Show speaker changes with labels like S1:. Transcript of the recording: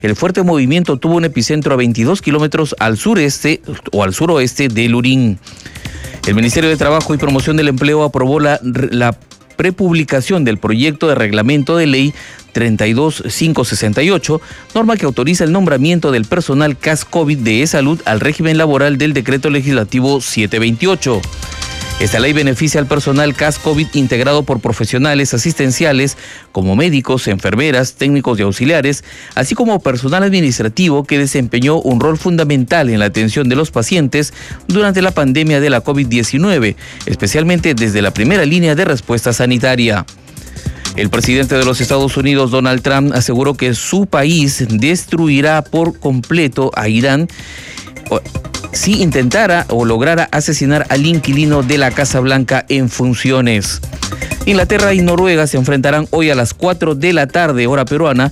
S1: El fuerte movimiento tuvo un epicentro a 22 kilómetros al sureste o al suroeste de Lurín. El Ministerio de Trabajo y Promoción del Empleo aprobó la prepublicación del proyecto de reglamento de ley 32568, norma que autoriza el nombramiento del personal CAS COVID de E-Salud al régimen laboral del decreto legislativo 728. Esta ley beneficia al personal CAS COVID integrado por profesionales asistenciales como médicos, enfermeras, técnicos y auxiliares, así como personal administrativo que desempeñó un rol fundamental en la atención de los pacientes durante la pandemia de la COVID-19, especialmente desde la primera línea de respuesta sanitaria. El presidente de los Estados Unidos, Donald Trump, aseguró que su país destruirá por completo a Irán si intentara o lograra asesinar al inquilino de la Casa Blanca en funciones. Inglaterra y Noruega se enfrentarán hoy a las 4 de la tarde, hora peruana,